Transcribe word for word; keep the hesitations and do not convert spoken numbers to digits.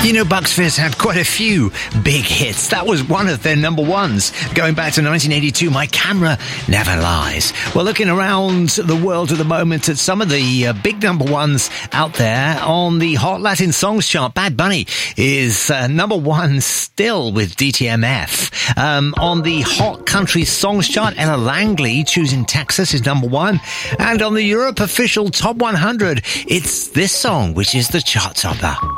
You know, Bucks Fizz had quite a few big hits. That was one of their number ones. Going back to nineteen eighty-two, My Camera Never Lies. Well, looking around the world at the moment at some of the uh, big number ones out there on the Hot Latin Songs chart, Bad Bunny is uh, number one still with D T M F. Um, on the Hot Country Songs chart, Ella Langley, Choosing Texas, is number one. And on the Europe Official Top one hundred, it's this song, which is the chart topper.